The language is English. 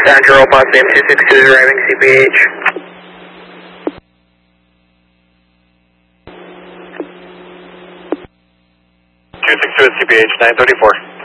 Sandra Bus name 262 is arriving CPH. 262 is CPH, 934.